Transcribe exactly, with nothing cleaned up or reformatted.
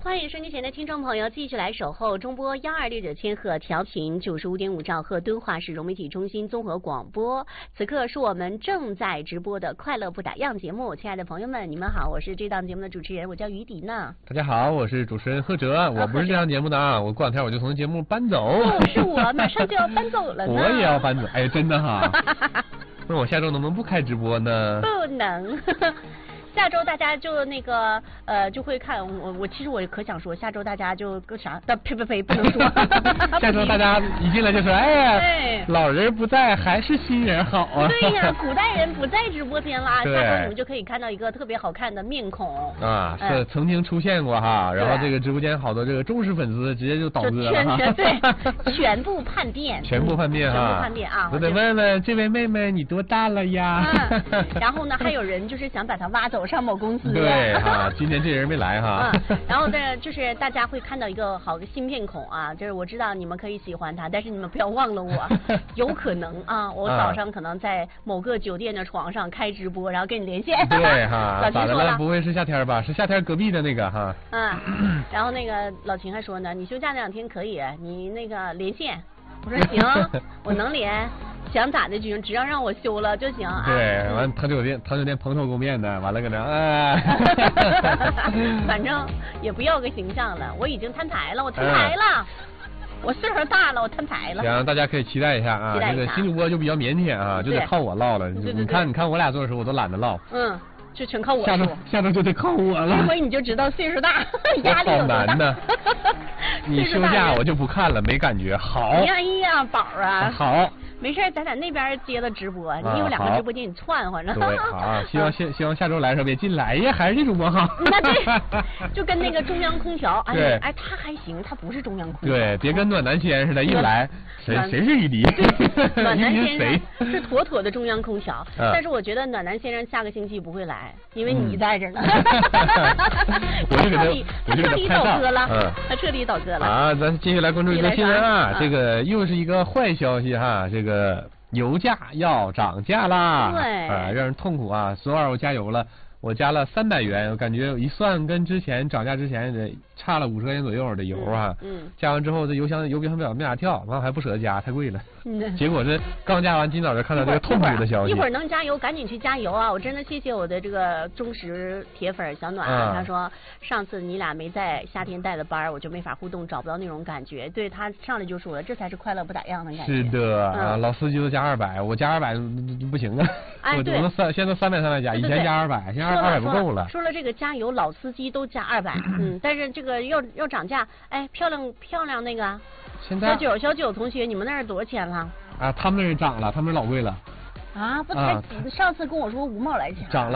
欢迎收听前的听众朋友继续来守候中波幺二六九千赫调频九十五点五兆赫敦化市融媒体中心综合广播。此刻是我们正在直播的快乐不打烊节目，亲爱的朋友们，你们好，我是这档节目的主持人，我叫于迪呢。 大家好，我是主持人贺哲，我不是这档节目的啊，我过两天我就从节目搬走。 哦，是我，马上就要搬走了呢。 我也要搬走，哎，真的哈。那我下周能不能不开直播呢？ 不能。下周大家就那个呃就会看我我其实我可想说下周大家就个啥的呸呸呸不能说。 下周大家一进来就说哎呀， 对， 老人不在还是新人好啊。 对呀，古代人不在直播间啦， 对， 下周你们就可以看到一个特别好看的面孔啊，是、嗯、曾经出现过哈，然后这个直播间好多这个忠实粉丝直接就倒戈了哈， 对，全部叛变， 全部叛变哈， 全部叛变啊！ 我得问问这位妹妹你多大了呀？ 嗯、然后呢，还有人就是想把她挖走上某公司。 对哈，今天这人没来哈。 嗯，然后呢，就是大家会看到一个好的新面孔啊，就是我知道你们可以喜欢他，但是你们不要忘了我，有可能啊，我早上可能在某个酒店的床上开直播，然后跟你连线。 对哈， 老秦说了， 不会是夏天吧？是夏天隔壁的那个哈。 嗯，然后那个老秦还说呢，你休假那两天可以，你那个连线。我说行，我能连。想咋的就行，只要让我休了就行啊。 对，完唐酒店唐酒店蓬头垢面的，完了搁那哎。 反正也不要个形象了，我已经摊牌了，我摊牌了。嗯、我岁数大了，我摊牌了。 行，大家可以期待一下啊。这个新主播就比较腼腆啊，就得靠我唠了。 对对对， 你看，你看我俩做的时候，我都懒得唠。 嗯。就全靠我说，下周下周就得靠我了。 这回你就知道岁数大，压力有多大。 好难呢。你休假我就不看了，没感觉。好。 哎呀，宝啊。 好。 没事，咱在那边接的直播，你有两个直播间你串换着。 对，好，希望希希望下周来的时候别进来，哎呀，还是这主播好。 那对，就跟那个中央空调，哎， 对， 哎，他还行，他不是中央空调。 对，别跟暖男先生似的，一来谁谁是雨迪？ 暖男先生是妥妥的中央空调，但是我觉得暖男先生下个星期不会来，因为你在这呢。 我就给他， 他彻底倒戈了，他彻底倒戈了。 啊，咱继续来关注一个新闻啊，这个又是一个坏消息哈，这个。这个油价要涨价啦， 对， 啊，让人痛苦啊！昨晚我加油了，我加了三百元，我感觉一算跟之前涨价之前得差了五十块钱左右的油啊。 嗯。嗯加完之后这油箱油标表没咋跳，完还不舍得加，太贵了。 嗯。 结果是刚加完，今早就看到这个痛苦的消息。 一会儿能加油，赶紧去加油啊！我真的谢谢我的这个忠实铁粉小暖， 啊、 他说上次你俩没在夏天带的班，我就没法互动，找不到那种感觉。对他上来就说了，这才是快乐不打烊的感觉。 是的、嗯、啊，老司机都加二百，我加二百不行啊。 哎， 我能三现在三百三百加，以前加二百，现在二百不够了。 说了这个加油，老司机都加二百，嗯，但是这个要要涨价，哎，漂亮漂亮那个， 现在小九小九同学，你们那儿多少钱了？ 啊，他们那儿涨了，他们那儿老贵了。 啊，不才、啊、上次跟我说五毛来钱。 涨了。